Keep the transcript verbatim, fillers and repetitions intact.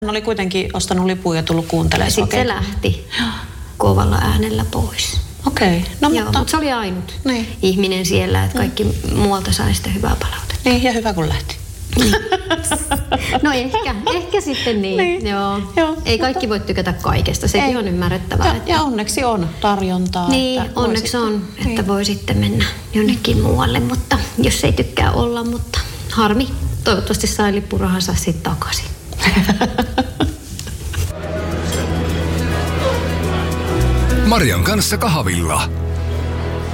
Hän oli kuitenkin ostanut lipun ja tullut kuuntelemaan. Sitten se lähti kovalla äänellä pois. Okei, okay. no Joo, mutta... mutta se oli ainut niin. ihminen siellä, että kaikki mm. muualta sai sitä hyvää palautetta. Niin, ja hyvä kun lähti. Niin. No ehkä, ehkä sitten niin. niin. Joo. Joo. Ei kaikki voi tykätä kaikesta, sekin Ei. on ymmärrettävää. Ja, että... ja onneksi on tarjontaa. Niin, että onneksi sitten... on, että niin. voi sitten mennä jonnekin muualle, mutta jos ei tykkää olla, mutta harmi. Toivottavasti sai lippurahansa sitten takaisin. Marian kanssa kahvilla.